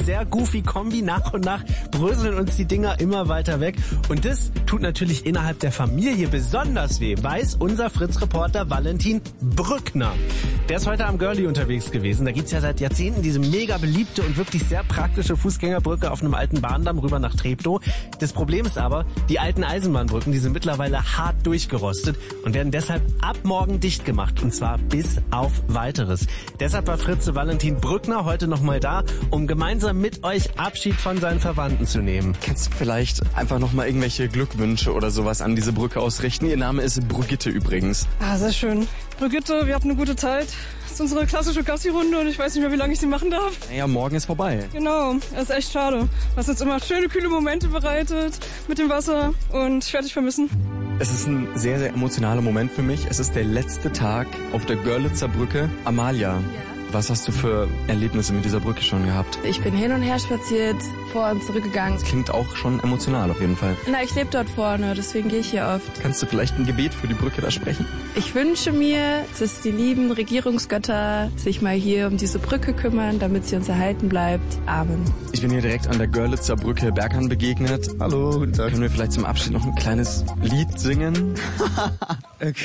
sehr goofy Kombi. Nach und nach bröseln uns die Dinger immer weiter weg. Und das tut natürlich innerhalb der Familie besonders weh, weiß unser Fritz-Reporter Valentin Brückner. Der ist heute am Görli unterwegs gewesen. Da gibt's ja seit Jahrzehnten diese mega beliebte und wirklich sehr praktische Fußgängerbrücke auf einem alten Bahndamm rüber nach Treptow. Das Problem ist aber, die alten Eisenbahnbrücken, die sind mittlerweile hart durchgerostet und werden deshalb ab morgen dicht gemacht. Und zwar bis auf Weiteres. Deshalb war Fritze Valentin Brückner heute nochmal da, um gemeinsam mit euch Abschied von seinen Verwandten zu nehmen. Kannst du vielleicht einfach nochmal irgendwelche Glückwünsche oder sowas an diese Brücke ausrichten? Ihr Name ist Brigitte übrigens. Ah, sehr schön. Brigitte, wir hatten eine gute Zeit. Das ist unsere klassische Gassi-Runde und ich weiß nicht mehr, wie lange ich sie machen darf. Naja, morgen ist vorbei. Genau, das ist echt schade. Du hast jetzt immer schöne, kühle Momente bereitet mit dem Wasser und ich werde dich vermissen. Es ist ein sehr, sehr emotionaler Moment für mich. Es ist der letzte Tag auf der Görlitzer Brücke. Amalia, was hast du für Erlebnisse mit dieser Brücke schon gehabt? Ich bin hin und her spaziert, vor und zurückgegangen. Das klingt auch schon emotional auf jeden Fall. Na, ich lebe dort vorne, deswegen gehe ich hier oft. Kannst du vielleicht ein Gebet für die Brücke da sprechen? Ich wünsche mir, dass die lieben Regierungsgötter sich mal hier um diese Brücke kümmern, damit sie uns erhalten bleibt. Amen. Ich bin hier direkt an der Görlitzer Brücke Berghahn begegnet. Hallo, guten Tag. Können wir vielleicht zum Abschied noch ein kleines Lied singen? Okay.